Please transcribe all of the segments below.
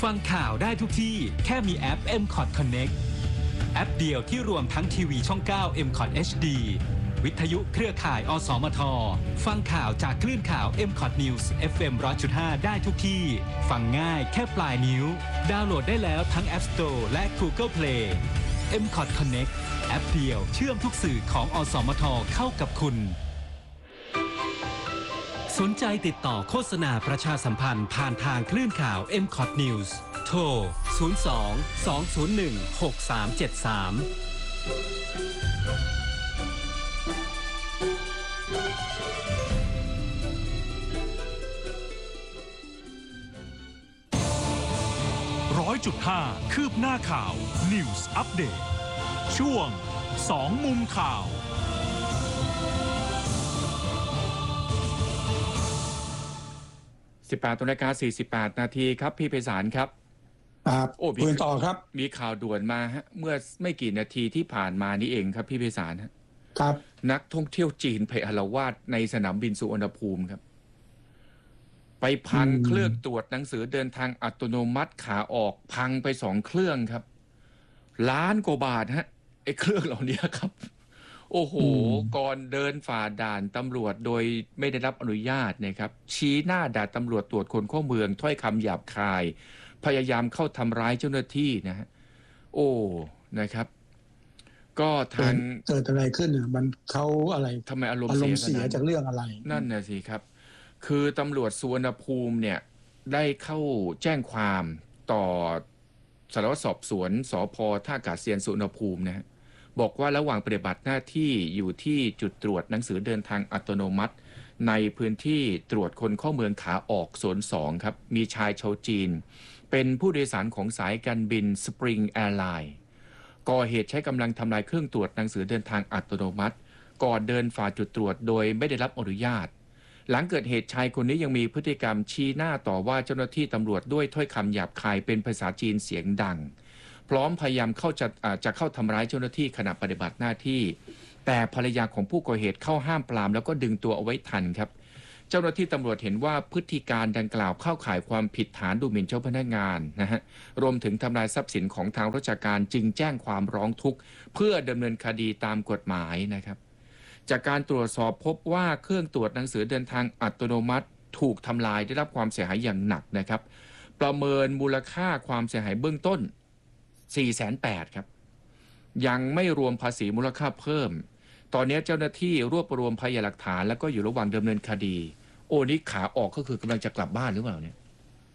ฟังข่าวได้ทุกที่แค่มีแอป MCOT Connect แอปเดียวที่รวมทั้งทีวีช่อง 9 MCOT HD วิทยุเครือข่ายอสมทฟังข่าวจากคลื่นข่าว MCOT News FM 100.5 ได้ทุกที่ฟังง่ายแค่ปลายนิ้วดาวน์โหลดได้แล้วทั้ง App Store และ Google Play MCOT Connect แอปเดียวเชื่อมทุกสื่อของอสมทเข้ากับคุณสนใจติดต่อโฆษณาประชาสัมพันธ์ผ่านทางคลื่นข่าว MCOT News โทร 100.5 คืบหน้าข่าว News Update ช่วง2มุมข่าว 18:48 นาทีครับพี่ไพศาลครับโอ้คุยต่อครับมีข่าวด่วนมาฮะเมื่อไม่กี่นาทีที่ผ่านมานี้เองครับพี่ไพศาลครับนักท่องเที่ยวจีนไปอาละวาดในสนามบินสุวรรณภูมิครับไปพังเครื่องตรวจหนังสือเดินทางอัตโนมัติขาออกพังไป2 เครื่องครับล้านกว่าบาทฮะไอ้เครื่องเหล่านี้ครับโอ้โหก่อนเดินฝ่าด่านตำรวจโดยไม่ได้รับอนุญาตนะครับชี้หน้าด่าตำรวจตรวจคนเข้าเมืองถ้อยคำหยาบคายพยายามเข้าทำร้ายเจ้าหน้าที่นะฮะโอ้นะครับก็ทางเกิดอะไรขึ้นอ่ะมันเขาอะไรทำไมอารมณ์เสียจากเรื่องอะไรนั่นน่ะสิครับคือตำรวจสุวรรณภูมิเนี่ยได้เข้าแจ้งความต่อสารวัตรสอบสวนสภ.ท่าอากาศยานสุวรรณภูมินะฮะบอกว่าระหว่างปฏิบัติหน้าที่อยู่ที่จุดตรวจหนังสือเดินทางอัตโนมัติในพื้นที่ตรวจคนเข้าเมืองขาออกโซน2ครับมีชายชาวจีนเป็นผู้โดยสารของสายการบิน Spring Airline ก่อเหตุใช้กำลังทำลายเครื่องตรวจหนังสือเดินทางอัตโนมัติก่อนเดินฝ่าจุดตรวจโดยไม่ได้รับอนุญาตหลังเกิดเหตุชายคนนี้ยังมีพฤติกรรมชี้หน้าต่อว่าเจ้าหน้าที่ตำรวจด้วยถ้อยคำหยาบคายเป็นภาษาจีนเสียงดังพร้อมพยายามจะเข้าทำร้ายเจ้าหน้าที่ขณะปฏิบัติหน้าที่แต่ภรรยาของผู้ก่อเหตุเข้าห้ามปรามแล้วก็ดึงตัวเอาไว้ทันครับเจ้าหน้าที่ตำรวจเห็นว่าพฤติการดังกล่าวเข้าข่ายความผิดฐานดูหมิ่นเจ้าพนักงานนะฮะรวมถึงทำลายทรัพย์สินของทางราชการจึงแจ้งความร้องทุกข์เพื่อดำเนินคดีตามกฎหมายนะครับจากการตรวจสอบพบว่าเครื่องตรวจหนังสือเดินทางอัตโนมัติถูกทำลายได้รับความเสียหายอย่างหนักนะครับประเมินมูลค่าความเสียหายเบื้องต้น480,000ครับยังไม่รวมภาษีมูลค่าเพิ่มตอนนี้เจ้าหน้าที่รวบรวมพยานหลักฐานแล้วก็อยู่ระหว่างดำเนินคดีโอ้นี่ขาออกก็คือกำลังจะกลับบ้านหรือเปล่าเนี่ย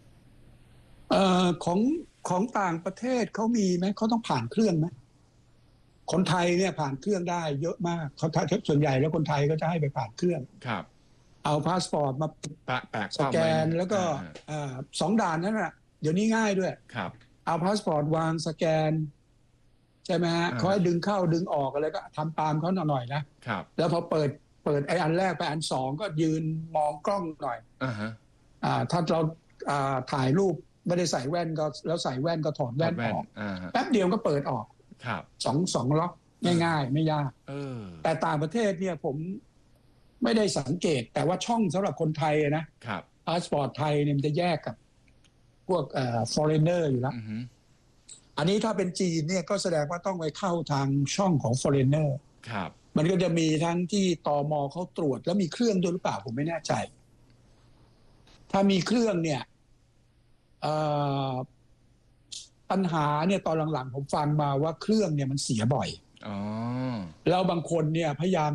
ของต่างประเทศเขามีไหมเขาต้องผ่านเครื่องไหมคนไทยเนี่ยผ่านเครื่องได้เยอะมากเขาส่วนใหญ่แล้วคนไทยก็จะให้ไปผ่านเครื่องครับเอาพาสปอร์ตมาแปะสแกนแล้วก็2 ด่านนั่นแหละเดี๋ยวนี้ง่ายด้วยครับเอาพาสปอร์ตวางสแกนใช่ไหมฮะเขาให้ดึงเข้าดึงออกอะไรก็ทำตามเขาหน่อยนะครับแล้วพอเปิดไอ้อันแรกไปอัน2ก็ยืนมองกล้องหน่อยถ้าเราถ่ายรูปไม่ได้ใส่แว่นก็แล้วใส่แว่นก็ถอดแว่นออกแป๊บเดียวก็เปิดออกครับสองล็อกง่ายๆไม่ยากแต่ต่างประเทศเนี่ยผมไม่ได้สังเกตแต่ว่าช่องสำหรับคนไทยนะครับพาสปอร์ตไทยเนี่ยมันจะแยกกับพวกforeigner อยู่แล้วอันนี้ถ้าเป็นจีนเนี่ยก็แสดงว่าต้องไปเข้าทางช่องของ foreigner ครับมันก็จะมีทั้งที่ตม.เขาตรวจแล้วมีเครื่องด้วยหรือเปล่าผมไม่แน่ใจถ้ามีเครื่องเนี่ยปัญหาเนี่ยตอนหลังๆผมฟังมาว่าเครื่องเนี่ยมันเสียบ่อยแล้วบางคนเนี่ยพยายาม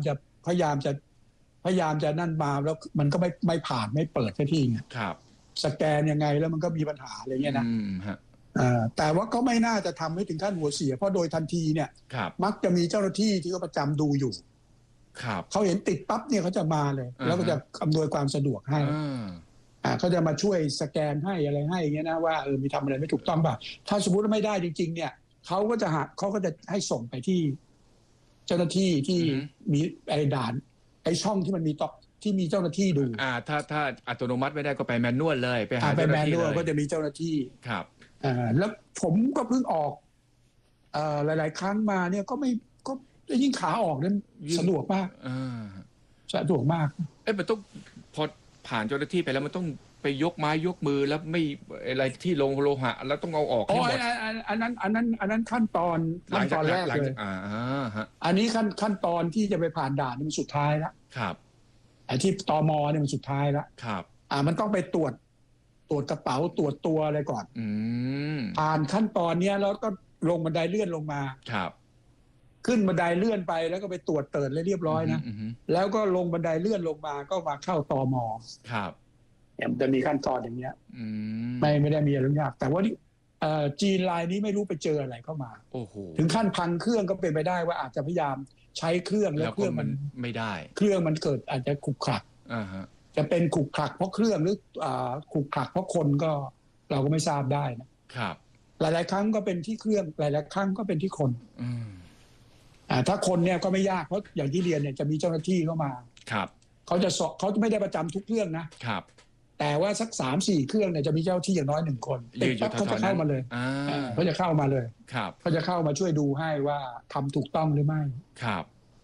จะนั่นมาแล้วมันก็ไม่ผ่านไม่เปิดสักทีไงครับสแกนยังไงแล้วมันก็มีปัญหาอะไรเงี้ยนะแต่ว่าก็ไม่น่าจะทำให้ถึงขั้นหัวเสียเพราะโดยทันทีเนี่ยมักจะมีเจ้าหน้าที่ที่เขาประจำดูอยู่เขาเห็นติดปั๊บเนี่ยเขาจะมาเลยแล้วก็จะอำนวยความสะดวกให้เขาจะมาช่วยสแกนให้อะไรให้อย่างเงี้ยนะว่ามีทำอะไรไม่ถูกต้องป่ะถ้าสมมติว่าไม่ได้จริงๆเนี่ยเขาก็จะให้ส่งไปที่เจ้าหน้าที่ที่มีไอ้ด่านไอ้ช่องที่มันมีที่มีเจ้าหน้าที่ดูถ้าอัตโนมัติไม่ได้ก็ไปแมนนวลเลยไปหาเจ้าหน้าที่เลยก็จะมีเจ้าหน้าที่ครับแล้วผมก็เพิ่งออกหลายๆครั้งมาเนี่ยก็ยิ่งขาออกนั้นสะดวกมากสะดวกมากมันต้องพอผ่านเจ้าหน้าที่ไปแล้วมันต้องไปไปยกไม้ยกมือแล้วไม่อะไรที่ลงโลหะแล้วต้องเอาออกให้หมดอันนั้นขั้นตอนแรกเลยอันนี้ขั้นตอนที่จะไปผ่านด่านมันสุดท้ายแล้วครับไอ้ที่ตมเนี่ยมันสุดท้ายแล้วครับมันต้องไปตรวจกระเป๋าตรวจตัวอะไรก่อนผ่านขั้นตอนเนี้ยแล้วก็ลงบันไดเลื่อนลงมาครับขึ้นบันไดเลื่อนไปแล้วก็ไปตรวจเติร์ดเลยเรียบร้อยนะแล้วก็ลงบันไดเลื่อนลงมาก็มาเข้าตม. ครับมันจะมีขั้นตอนอย่างเงี้ยไม่ได้มีอะไรยากแต่ว่าจีนรายนี้ไม่รู้ไปเจออะไรเข้ามาถึงขั้นพังเครื่องก็เป็นไปได้ว่าอาจจะพยายามใช้เครื่องแล้วเครื่องมันไม่ได้เครื่องมันเกิดอาจจะขลุกขลักจะเป็นขลุกขลักเพราะเครื่องหรือขลุกขลักเพราะคนก็เราก็ไม่ทราบได้นะครับหลายๆครั้งก็เป็นที่เครื่องหลายๆครั้งก็เป็นที่คนถ้าคนเนี่ยก็ไม่ยากเพราะอย่างที่เรียนเนี่ยจะมีเจ้าหน้าที่เข้ามาครับเขาไม่ได้ประจำทุกเครื่องนะครับแต่ว่าสัก 3-4 เครื่องเนี่ยจะมีเจ้าที่อย่างน้อย1คนเขาจะเข้ามาเลยเขาจะเข้ามาเลยเขาจะเข้ามาช่วยดูให้ว่าทำถูกต้องหรือไม่ครับ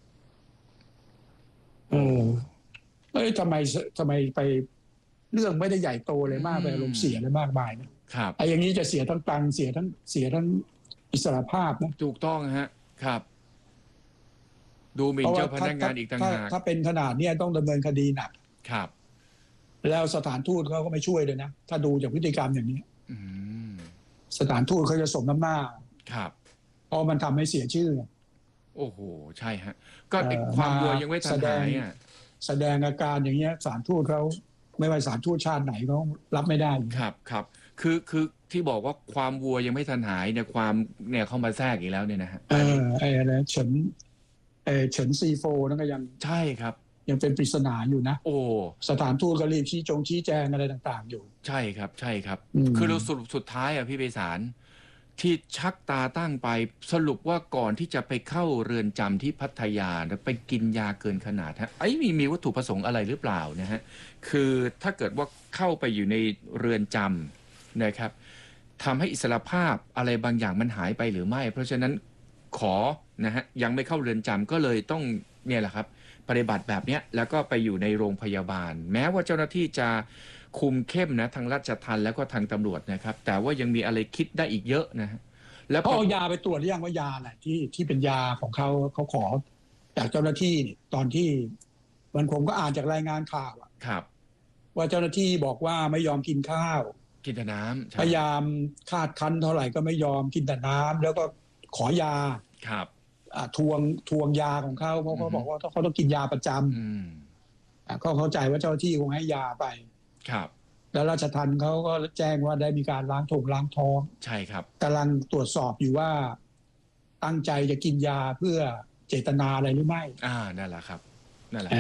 ทำไมไปเรื่องไม่ได้ใหญ่โตเลยมากไปอารมณ์เสียเลยมากมายนะครับอย่างนี้จะเสียทั้งตังเสียทั้งอิสรภาพนะถูกต้องฮะครับดูหมิ่นเจ้าพนักงานอีกต่างหากถ้าเป็นขนาดนี้ต้องดำเนินคดีหนักครับแล้วสถานทูตเขาก็ไม่ช่วยเลยนะถ้าดูจากพฤติกรรมอย่างนี้สถานทูตเขาจะสมน้ำหน้าครับเพราะมันทำให้เสียชื่อโอ้โหใช่ฮะก็ความวัวยังไม่ทันหายแสดงอาการอย่างเงี้ยสถานทูตเขาไม่ว่าสถานทูตชาติไหนเขารับไม่ได้ครับคือที่บอกว่าความวัวยังไม่ทันหายเนี่ยความเนี่ยเข้ามาแทรกอีกแล้วเนี่ยนะฮะไอ้อะไรเฉินซีโฟนั่นก็ยังใช่ครับยังเป็นปริศนาอยู่นะโอ้สถานทูตก็รีบชี้แจงอะไรต่างๆอยู่ใช่ครับคือเราสรุปสุดท้ายพี่ไพศาลที่ชักตาตั้งไปสรุปว่าก่อนที่จะไปเข้าเรือนจำที่พัทยาไปกินยาเกินขนาดฮะมีวัตถุประสงค์อะไรหรือเปล่านะฮะคือถ้าเกิดว่าเข้าไปอยู่ในเรือนจำนะครับทำให้อิสรภาพอะไรบางอย่างมันหายไปหรือไม่เพราะฉะนั้นขอนะฮะยังไม่เข้าเรือนจำก็เลยต้องเนี่ยแหละครับปฏิบัติแบบนี้แล้วก็ไปอยู่ในโรงพยาบาลแม้ว่าเจ้าหน้าที่จะคุมเข้มนะทางราชทัณฑ์แล้วก็ทางตำรวจนะครับแต่ว่ายังมีอะไรคิดได้อีกเยอะนะฮะแล้วเอายาไปตรวจหรือยังว่ายาไหนที่เป็นยาของเขาขอจากเจ้าหน้าที่ตอนที่ผมก็อ่านจากรายงานข่าวครับว่าเจ้าหน้าที่บอกว่าไม่ยอมกินข้าวกินแต่น้ำพยายามคาดคั้นเท่าไหร่ก็ไม่ยอมกินแต่น้ำแล้วก็ขอยาครับทวงยาของเขาเพราะเขาบอกว่าเขาต้องกินยาประจำก็เข้าใจว่าเจ้าที่คงให้ยาไปครับแล้วราชทัณฑ์เขาก็แจ้งว่าได้มีการล้างท้องใช่ครับกำลังตรวจสอบอยู่ว่าตั้งใจจะกินยาเพื่อเจตนาอะไรหรือไม่นั่นแหละครับนั่นแหละ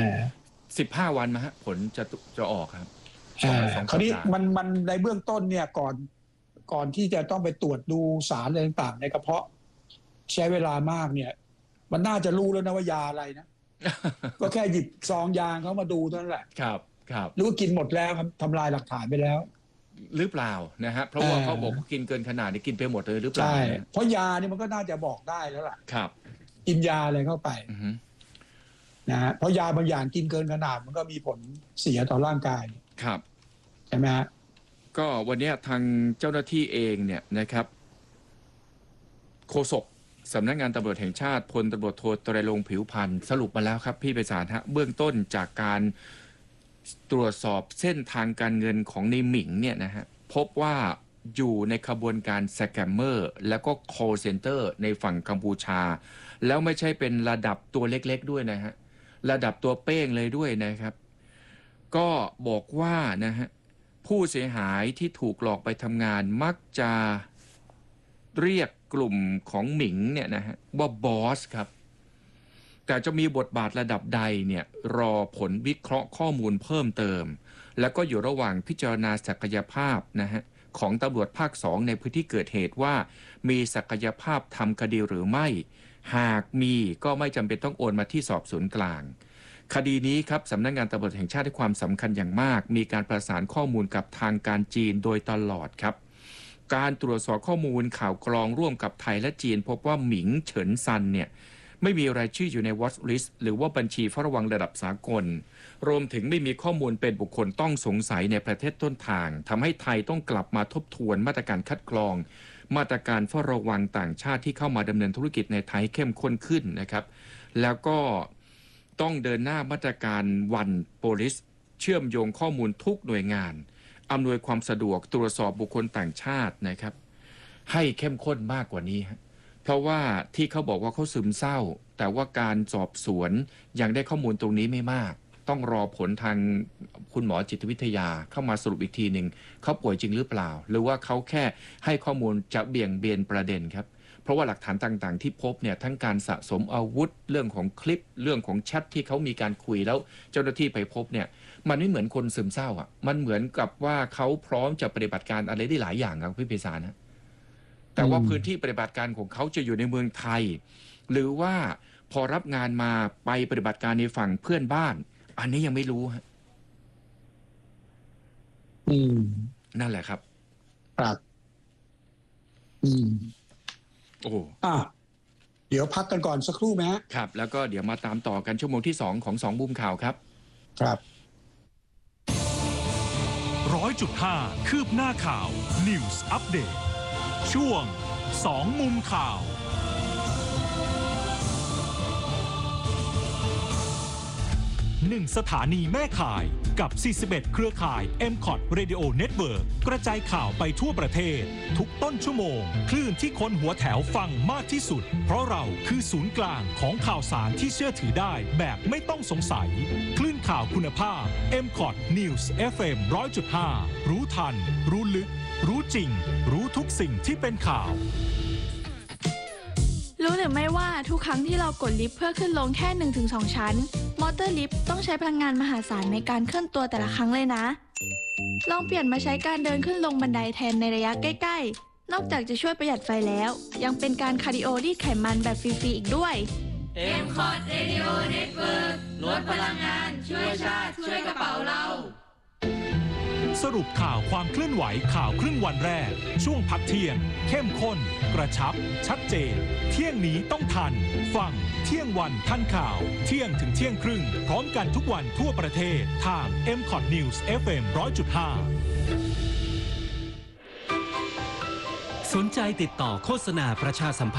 15 วันมาฮะผลจะออกครับคราวนี้มันในเบื้องต้นเนี่ยก่อนที่จะต้องไปตรวจดูสารอะไรต่างๆในกระเพาะใช้เวลามากเนี่ยมันน่าจะรู้แล้วนะว่ายาอะไรนะ ก็แค่หยิบซองยาเขามาดูเท่านั้นแหละครับรู้ว่ากินหมดแล้วทำลายหลักฐานไปแล้วหรือเปล่านะฮะเพราะว่าเขาบอกว่ากินเกินขนาดนี้กินไปหมดเลยหรือเปล่าใช่เพราะยานี่มันก็น่าจะบอกได้แล้วล่ะครับกินยาอะไรเข้าไปนะฮะเพราะยาบางอย่างกินเกินขนาดมันก็มีผลเสียต่อร่างกายครับใช่ไหมฮะก็วันนี้ทางเจ้าหน้าที่เองเนี่ยนะครับโฆษกสำนักงานตำรวจแห่งชาติพลตำรวจโทไตรรงค์ผิวพรรณสรุปมาแล้วครับพี่ไพศาลฮะเบื้องต้นจากการตรวจสอบเส้นทางการเงินของในหมิงเนี่ยนะฮะพบว่าอยู่ในขบวนการสแกมเมอร์แล้วก็ call center ในฝั่งกัมพูชาแล้วไม่ใช่เป็นระดับตัวเล็กๆด้วยนะฮะระดับตัวเป้งเลยด้วยนะครับก็บอกว่านะฮะผู้เสียหายที่ถูกหลอกไปทำงานมักจะเรียกกลุ่มของหมิงเนี่ยนะฮะว่าบอสครับแต่จะมีบทบาทระดับใดเนี่ยรอผลวิเคราะห์ข้อมูลเพิ่มเติมแล้วก็อยู่ระหว่างพิจารณาศักยภาพนะฮะของตำรวจภาค2ในพื้นที่เกิดเหตุว่ามีศักยภาพทำคดีหรือไม่หากมีก็ไม่จำเป็นต้องโอนมาที่สอบสวนกลางคดีนี้ครับสำนักงานตำรวจแห่งชาติให้ความสำคัญอย่างมากมีการประสานข้อมูลกับทางการจีนโดยตลอดครับการตรวจสอบข้อมูลข่าวกรองร่วมกับไทยและจีนพบว่าหมิงเฉินซันเนี่ยไม่มีรายชื่ออยู่ใน Watch List หรือว่าบัญชีเฝ้าระวังระดับสากลรวมถึงไม่มีข้อมูลเป็นบุคคลต้องสงสัยในประเทศต้นทางทำให้ไทยต้องกลับมาทบทวนมาตรการคัดกรองมาตรการเฝ้าระวังต่างชาติที่เข้ามาดำเนินธุรกิจในไทยเข้มข้นขึ้นนะครับแล้วก็ต้องเดินหน้ามาตรการOne Policeเชื่อมโยงข้อมูลทุกหน่วยงานอำนวยความสะดวกตรวจสอบบุคคลต่างชาตินะครับให้เข้มข้นมากกว่านี้เพราะว่าที่เขาบอกว่าเขาซึมเศร้าแต่ว่าการสอบสวนยังได้ข้อมูลตรงนี้ไม่มากต้องรอผลทางคุณหมอจิตวิทยาเข้ามาสรุปอีกทีหนึ่งเขาป่วยจริงหรือเปล่าหรือว่าเขาแค่ให้ข้อมูลจะเบี่ยงเบนประเด็นครับเพราะว่าหลักฐานต่างๆที่พบเนี่ยทั้งการสะสมอาวุธเรื่องของคลิปเรื่องของแชทที่เขามีการคุยแล้วเจ้าหน้าที่ไปพบเนี่ยมันไม่เหมือนคนซึมเศร้าอ่ะมันเหมือนกับว่าเขาพร้อมจะปฏิบัติการอะไรได้หลายอย่างครับพี่พิสารนะแต่ว่าพื้นที่ปฏิบัติการของเขาจะอยู่ในเมืองไทยหรือว่าพอรับงานมาไปปฏิบัติการในฝั่งเพื่อนบ้านอันนี้ยังไม่รู้ฮะนั่นแหละครับครับโอ้เดี๋ยวพักกันก่อนสักครู่ไหมครับแล้วก็เดี๋ยวมาตามต่อกันชั่วโมงที่2ของ2มุมข่าวครับครับ 100.5 คืบหน้าข่าว News Update ช่วง2มุมข่าว1 สถานีแม่ข่ายกับ 41 เครือข่าย MCOT Radio Network กระจายข่าวไปทั่วประเทศทุกต้นชั่วโมงคลื่นที่คนหัวแถวฟังมากที่สุดเพราะเราคือศูนย์กลางของข่าวสารที่เชื่อถือได้แบบไม่ต้องสงสัยคลื่นข่าวคุณภาพ MCOT News FM 100.5 รู้ทันรู้ลึกรู้จริงรู้ทุกสิ่งที่เป็นข่าวรู้หรือไม่ว่าทุกครั้งที่เรากดลิฟต์เพื่อขึ้นลงแค่ 1-2 ชั้นมอเตอร์ลิฟต์ต้องใช้พลังงานมหาศาลในการเคลื่อนตัวแต่ละครั้งเลยนะลองเปลี่ยนมาใช้การเดินขึ้นลงบันไดแทนในระยะใกล้ๆนอกจากจะช่วยประหยัดไฟแล้วยังเป็นการคาร์ดิโอรีดไขมันแบบฟรีๆอีกด้วย MCOT Radio Network ลดพลังงานช่วยชาติช่วยกระเป๋าเราสรุปข่าวความเคลื่อนไหวข่าวครึ่งวันแรกช่วงพักเที่ยงเข้มข้นกระชับชัดเจนเที่ยงนี้ต้องทันฟังเที่ยงวันทันข่าวเที่ยงถึงเที่ยงครึ่งพร้อมกันทุกวันทั่วประเทศทาง MCOT News FM 100.5 สนใจติดต่อโฆษณาประชาสัมพันธ์